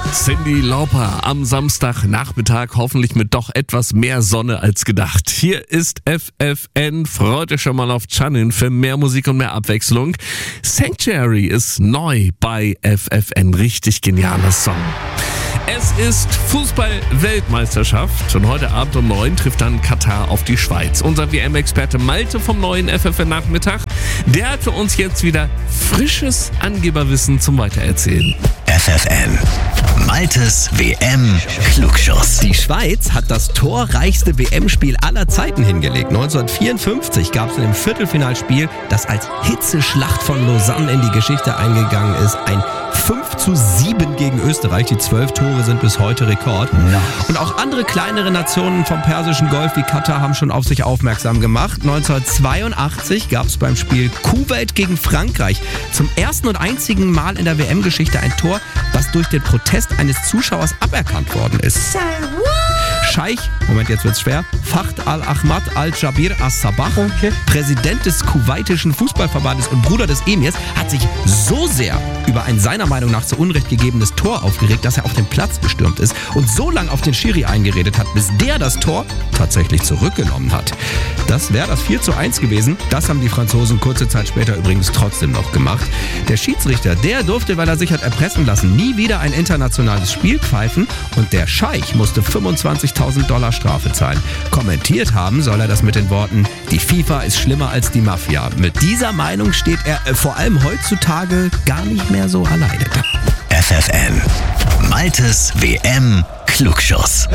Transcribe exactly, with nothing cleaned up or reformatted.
Cyndi Lauper am Samstagnachmittag, hoffentlich mit doch etwas mehr Sonne als gedacht. Hier ist F F N, freut euch schon mal auf Chanin für mehr Musik und mehr Abwechslung. Sanctuary ist neu bei F F N, richtig genialer Song. Es ist Fußball-Weltmeisterschaft und heute Abend um neun trifft dann Katar auf die Schweiz. Unser W M-Experte Malte vom neuen F F N-Nachmittag, der hat für uns jetzt wieder frisches Angeberwissen zum Weitererzählen. F F N, Maltes W M-Klugschuss. Die Schweiz hat das torreichste W M-Spiel aller Zeiten hingelegt. neunzehnhundertvierundfünfzig gab es in dem Viertelfinalspiel, das als Hitzeschlacht von Lausanne in die Geschichte eingegangen ist, ein fünf zu sieben gegen Österreich. Die zwölf Tore sind bis heute Rekord. No. Und auch andere kleinere Nationen vom Persischen Golf wie Katar haben schon auf sich aufmerksam gemacht. neunzehnhundertzweiundachtzig gab es beim Spiel Kuwait gegen Frankreich zum ersten und einzigen Mal in der W M-Geschichte ein Tor, das durch den Protest eines Zuschauers aberkannt worden ist. Scheich, Moment, jetzt wird's schwer, Fahd al-Ahmad al-Jabir as-Sabah, okay. Präsident des kuwaitischen Fußballverbandes und Bruder des Emirs, hat sich so sehr über ein seiner Meinung nach zu Unrecht gegebenes Tor aufgeregt, dass er auf den Platz gestürmt ist und so lange auf den Schiri eingeredet hat, bis der das Tor tatsächlich zurückgenommen hat. Das wäre das vier zu eins gewesen. Das haben die Franzosen kurze Zeit später übrigens trotzdem noch gemacht. Der Schiedsrichter, der durfte, weil er sich hat erpressen lassen, nie wieder ein internationales Spiel pfeifen und der Scheich musste fünfundzwanzigtausend Dollar Strafe zahlen. Kommentiert haben soll er das mit den Worten: Die FIFA ist schlimmer als die Mafia. Mit dieser Meinung steht er äh, vor allem heutzutage gar nicht mehr so alleine da. F F N, Maltes W M-Klugschuss.